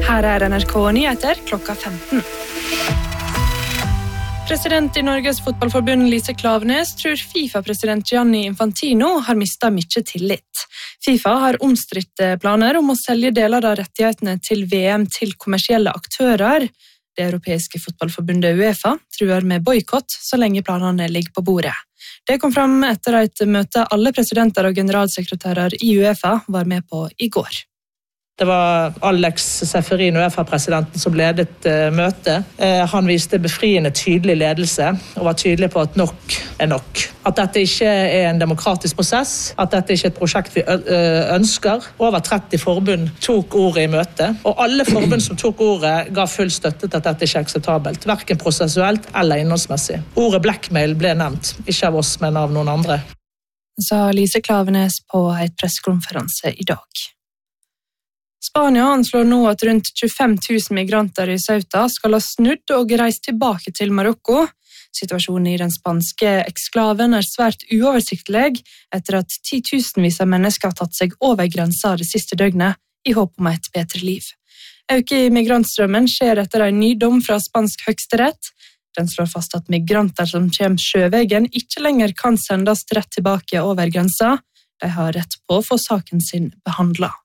Her NRK Nyheter klokka 15. President i Norges fotballforbund Lise Klaveness tror FIFA-president Gianni Infantino har mistet mye tillit. FIFA har omstridte planer om å selge deler av rettighetene til VM til kommersielle aktører. Det europeiske fotballforbundet UEFA truer med boykott så lenge planene ligger på bordet. Det kom fram etter et møte alle presidenter og generalsekretærer i UEFA var med på i går. Det var Alex Seferin, UEFA-presidenten, som ledet møtet. Han viste befriende tydelig ledelse og var tydelig på at nok er nok. At dette ikke er en demokratisk prosess, at dette ikke er et prosjekt vi ønsker. Over 30 forbund tok ordet i møtet, og alle forbund som tok ordet ga full støtte til at dette ikke er akseptabelt, hverken prosessuelt eller innholdsmessig. Ordet blackmail ble nevnt, ikke av oss, men av noen andre. Sa Lise Klaveness på et pressekonferanse i dag. Spania anslår nå at rundt 25 000 migranter i Ceuta skal ha snudd og reist tilbake til Marokko. Situasjonen i den spanske eksklaven er svært uoversiktlig etter at 10 000-vis av mennesker har tatt seg over grensa det siste døgnet i håp om et bedre liv. Øke i migrantstrømmen skjer etter en ny dom fra spansk høyesterett. Den slår fast at migranter som kommer sjøveien ikke lenger kan sendes rett tilbake over grensa. De har rett på å få saken sin behandlet.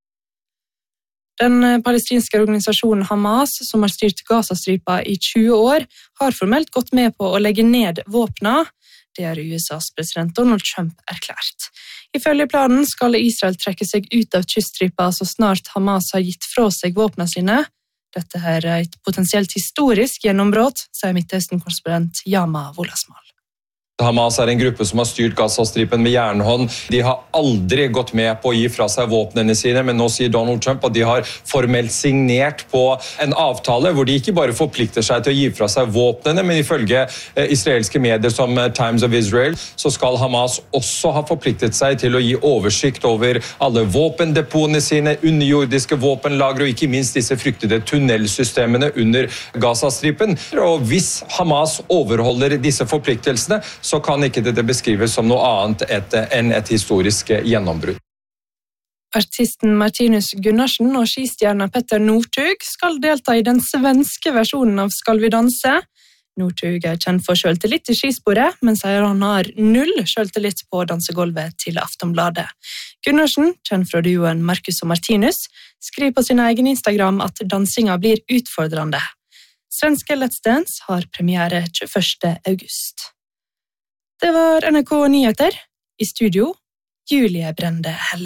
Den palestinske organisasjonen Hamas, som har styrt Gazastripa i 20 år, har formelt gått med på å legge ned våpna. Det har USAs president Donald Trump erklært. Ifølge planen skal Israel trekke seg ut av kyststripa så snart Hamas har gitt fra seg våpna sine. Dette er et potensielt historisk gjennombrudd, sier Midtøsten-korrespondent Yama Wolasmal. Hamas er en gruppe som har styrt Gazastripen med jernhånd. De har aldri gått med på å gi fra seg våpnene sine, men nå sier Donald Trump at de har formelt signert på en avtale hvor de ikke bare forplikter seg til å gi fra seg våpnene, men ifølge israelske medier som Times of Israel, så skal Hamas også ha forpliktet seg til å gi oversikt over alle våpendepotene sine, underjordiske våpenlagre og ikke minst disse fryktede tunnelsystemene under Gazastripen. Og hvis Hamas overholder disse forpliktelsene, så kan ikke dette beskrives som noe annet enn et historisk gjennombrudd. Artisten Martinus Gunnarsen og skistjerna Petter Northug skal delta i den svenske versjonen av Skal vi danse. Northug er kjent for selvtillit i skisporet, men sier han har null selvtillit på dansegolvet til Aftonbladet. Gunnarsen, kjent fra duoen Marcus og Martinus, skriver på sin egen Instagram at dansinga blir utfordrende. Svenske Let's Dance har premiere 21. august. Det var NRK Nyheter. I studio, Julie Brende Helle.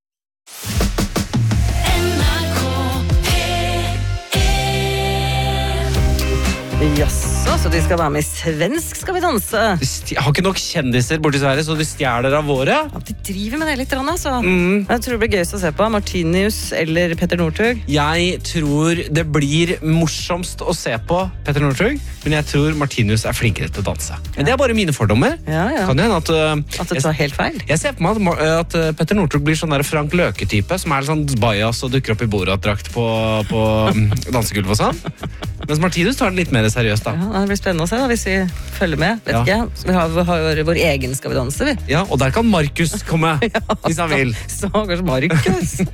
Jaså, så de skal være med i svensk Skal vi danse? De har ikke nok kjendiser borti Sverige, så de stjeler av våre. Ja, de driver med det litt, altså. Jeg tror det blir gøyest å se på Martinus eller Petter Northug. Jeg tror det blir morsomst å se på Petter Northug, men jeg tror Martinus er flinkere til å danse. Men det er bare mine fordommer. Ja. Kan det hende at det tar helt feil? Jeg ser på meg at Petter Northug blir sånn der Frank Løke-type, som er sånn bajas og dukker opp i Borat-drakt på dansegulv og sånn. Mens Martinus tar det litt mer seriøst, da. Ja, det blir spennende å se da, hvis vi følger med. Vet ikke, vi har vår egen Skal vi danse, vi. Ja, og der kan Markus komme, hvis han vil. Så kanskje Markus.